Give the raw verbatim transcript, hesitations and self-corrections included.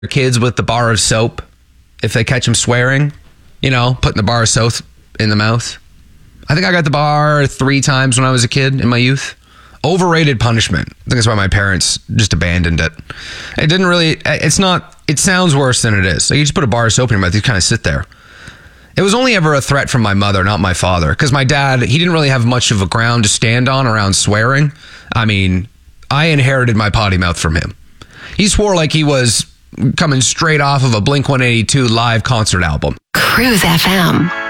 kids with the bar of soap if they catch them swearing, you know, putting the bar of soap in the mouth. I think I got the bar three times when I was a kid in my youth. Overrated punishment. I think that's why my parents just abandoned it. It didn't really, it's not, it sounds worse than it is. Like you just put a bar of soap in your mouth, you kind of sit there. It was only ever a threat from my mother, not my father. Because my dad, he didn't really have much of a ground to stand on around swearing. I mean, I inherited my potty mouth from him. He swore like he was coming straight off of a Blink one eighty-two live concert album. Cruise F M.